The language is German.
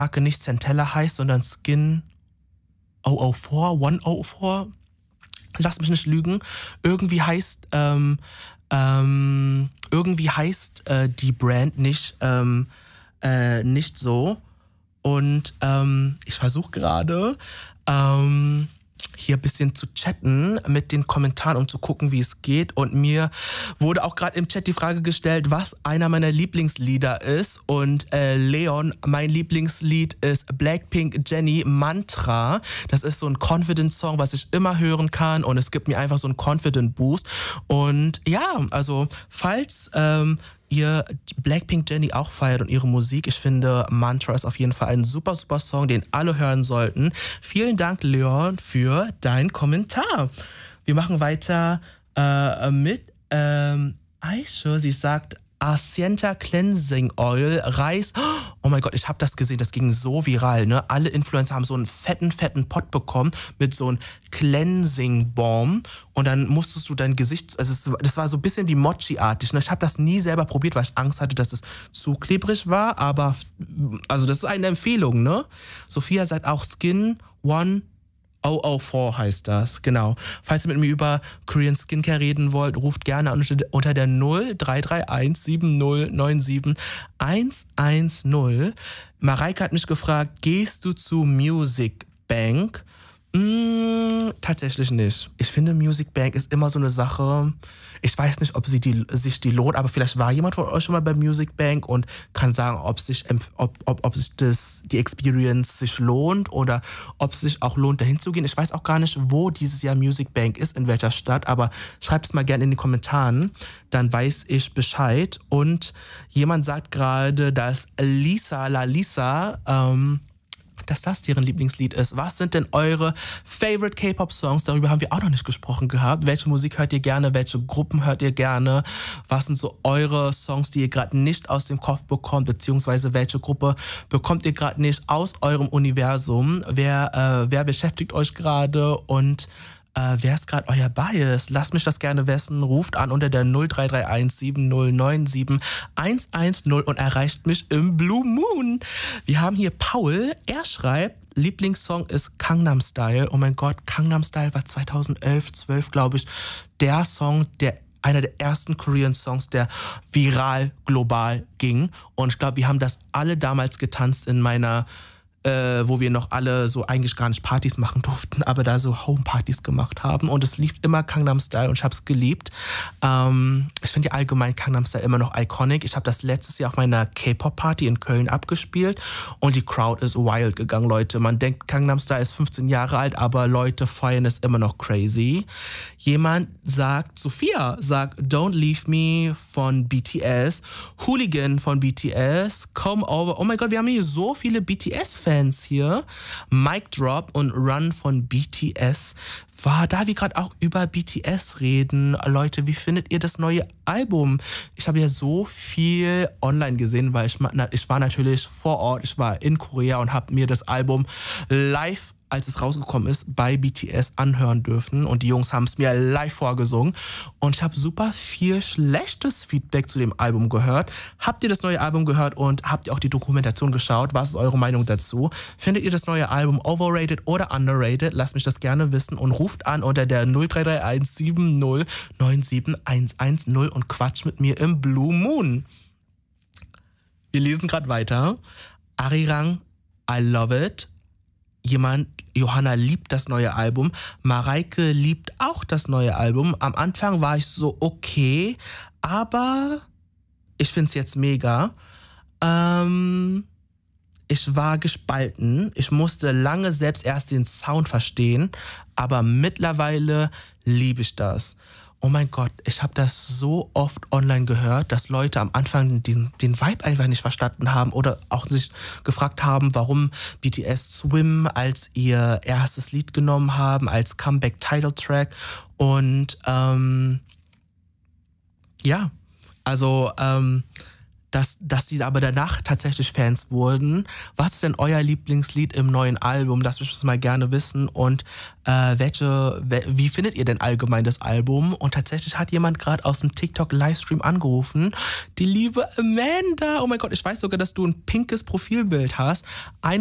Marke nicht Centella heißt, sondern Skin 104. Lass mich nicht lügen. Irgendwie heißt die Brand nicht so. Und ich versuche gerade hier ein bisschen zu chatten mit den Kommentaren, um zu gucken, wie es geht. Und mir wurde auch gerade im Chat die Frage gestellt, was einer meiner Lieblingslieder ist. Und Leon, mein Lieblingslied ist Blackpink Jennie Mantra. Das ist so ein Confident-Song, was ich immer hören kann. Und es gibt mir einfach so einen Confident-Boost. Und ja, also falls ihr Blackpink Jennie auch feiert und ihre Musik. Ich finde, Mantra ist auf jeden Fall ein super, super Song, den alle hören sollten. Vielen Dank, Leon, für deinen Kommentar. Wir machen weiter mit Aisha. Sie sagt, Ascienta Cleansing Oil, Reis. Oh mein Gott, ich habe das gesehen, das ging so viral, ne? Alle Influencer haben so einen fetten Pot bekommen mit so einem Cleansing Balm und dann musstest du dein Gesicht, also das war so ein bisschen wie Mochi-artig, ne? Ich habe das nie selber probiert, weil ich Angst hatte, dass es zu klebrig war, aber also das ist eine Empfehlung, ne? Sophia sagt auch Skin 104 heißt das, genau. Falls ihr mit mir über Korean Skincare reden wollt, ruft gerne unter der 0331 7097 110. Mareike hat mich gefragt, gehst du zu Music Bank? Tatsächlich nicht. Ich finde, Music Bank ist immer so eine Sache. Ich weiß nicht, ob sich die lohnt, aber vielleicht war jemand von euch schon mal bei Music Bank und kann sagen, ob sich die Experience sich lohnt oder ob es sich auch lohnt, dahin zu gehen. Ich weiß auch gar nicht, wo dieses Jahr Music Bank ist, in welcher Stadt, aber schreibt es mal gerne in die Kommentaren, dann weiß ich Bescheid. Und jemand sagt gerade, dass La Lisa, dass das deren Lieblingslied ist. Was sind denn eure Favorite K-Pop-Songs? Darüber haben wir auch noch nicht gesprochen gehabt. Welche Musik hört ihr gerne? Welche Gruppen hört ihr gerne? Was sind so eure Songs, die ihr gerade nicht aus dem Kopf bekommt? Beziehungsweise welche Gruppe bekommt ihr gerade nicht aus eurem Universum? Wer beschäftigt euch gerade? Und wer ist gerade euer Bias? Lasst mich das gerne wissen. Ruft an unter der 0331 7097 110 und erreicht mich im Blue Moon. Wir haben hier Paul. Er schreibt, Lieblingssong ist Gangnam Style. Oh mein Gott, Gangnam Style war 2011, 12, glaube ich, der Song, einer der ersten Korean-Songs, der viral global ging. Und ich glaube, wir haben das alle damals getanzt in meiner wo wir noch alle so eigentlich gar nicht Partys machen durften, aber da so Home-Partys gemacht haben. Und es lief immer Gangnam Style und ich habe es geliebt. Ich finde ja allgemein Gangnam Style immer noch iconic. Ich habe das letztes Jahr auf meiner K-Pop-Party in Köln abgespielt und die Crowd ist wild gegangen, Leute. Man denkt, Gangnam Style ist 15 Jahre alt, aber Leute feiern es immer noch crazy. Sophia sagt Don't Leave Me von BTS, Hooligan von BTS, Come Over. Oh mein Gott, wir haben hier so viele BTS-Fans hier. Mic Drop und Run von BTS. Da wir gerade auch über BTS reden, Leute, wie findet ihr das neue Album? Ich habe ja so viel online gesehen, weil ich war natürlich vor Ort, ich war in Korea und habe mir das Album live, als es rausgekommen ist, bei BTS anhören dürfen. Und die Jungs haben es mir live vorgesungen. Und ich habe super viel schlechtes Feedback zu dem Album gehört. Habt ihr das neue Album gehört und habt ihr auch die Dokumentation geschaut? Was ist eure Meinung dazu? Findet ihr das neue Album overrated oder underrated? Lasst mich das gerne wissen und ruft an unter der 0331 7097 110 und quatscht mit mir im Blue Moon. Wir lesen gerade weiter. Arirang, I love it. Johanna liebt das neue Album. Mareike liebt auch das neue Album. Am Anfang war ich so okay, aber ich finde es jetzt mega. Ich war gespalten. Ich musste lange selbst erst den Sound verstehen, aber mittlerweile liebe ich das. Oh mein Gott, ich habe das so oft online gehört, dass Leute am Anfang den Vibe einfach nicht verstanden haben oder auch sich gefragt haben, warum BTS Swim als ihr erstes Lied genommen haben, als Comeback-Title-Track. Und ja, also dass sie aber danach tatsächlich Fans wurden. Was ist denn euer Lieblingslied im neuen Album? Das möchte ich mal gerne wissen. Und wie findet ihr denn allgemein das Album? Und tatsächlich hat jemand gerade aus dem TikTok-Livestream angerufen. Die liebe Amanda. Oh mein Gott, ich weiß sogar, dass du ein pinkes Profilbild hast.